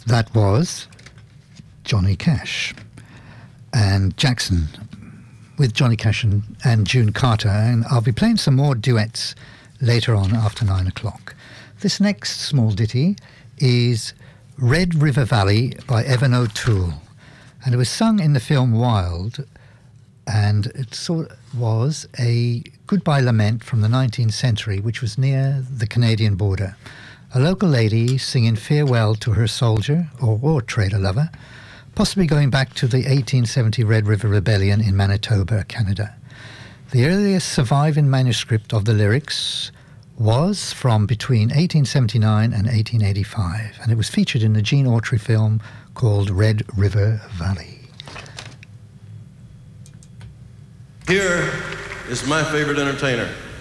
That was Johnny Cash and Jackson with Johnny Cash and June Carter. And I'll be playing some more duets later on after 9 o'clock. This next small ditty is Red River Valley by Evan O'Toole. And it was sung in the film Wild, and it was a goodbye lament from the 19th century, which was near the Canadian border. A local lady singing farewell to her soldier or trader lover, possibly going back to the 1870 Red River Rebellion in Manitoba, Canada. The earliest surviving manuscript of the lyrics was from between 1879 and 1885, and it was featured in the Gene Autry film called Red River Valley. Here is my favorite entertainer.